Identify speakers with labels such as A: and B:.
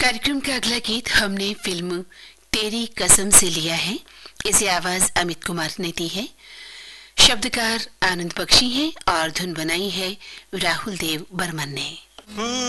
A: कार्यक्रम का अगला गीत हमने फिल्म तेरी कसम से लिया है। इसे आवाज अमित कुमार ने दी है, शब्दकार आनंद बख्शी हैं और धुन बनाई है राहुल देव बर्मन ने।